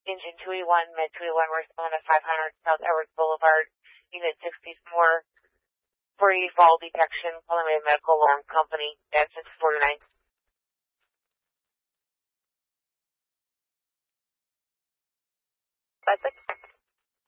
Engine 281, Med 281, respond at 500 South Edwards Boulevard, Unit 64, for a fall detection, Colombian Medical Alarm Company at 649. That's it.